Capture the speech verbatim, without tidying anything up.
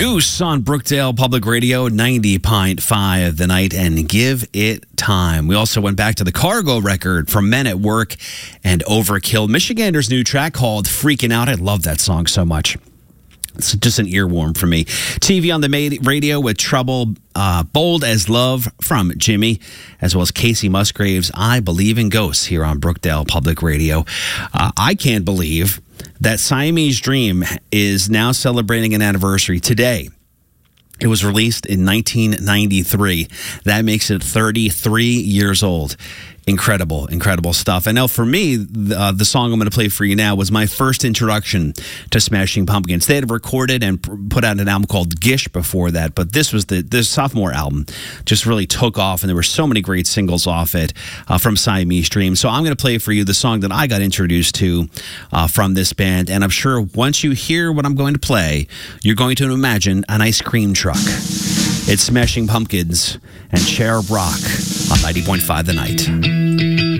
Goose on Brookdale Public Radio, ninety point five The Night, and Give It Time. We also went back to the Cargo record from Men at Work and Overkill. Michigander's new track called Freaking Out. I love that song so much. It's just an earworm for me. T V on the ma- radio with Trouble, uh, Bold as Love from Jimmy, as well as Casey Musgraves' I Believe in Ghosts here on Brookdale Public Radio. Uh, I can't believe that Siamese Dream is now celebrating an anniversary today. It was released in nineteen ninety-three. That makes it thirty-three years old. Incredible, incredible stuff. And now for me, the, uh, the song I'm going to play for you now was my first introduction to Smashing Pumpkins. They had recorded and p- put out an album called Gish before that, but this was the this sophomore album just really took off, and there were so many great singles off it uh, from Siamese Dream. So I'm going to play for you the song that I got introduced to uh, from this band, and I'm sure once you hear what I'm going to play, you're going to imagine an ice cream truck. It's Smashing Pumpkins and Cherub Rock on ninety point five The Night.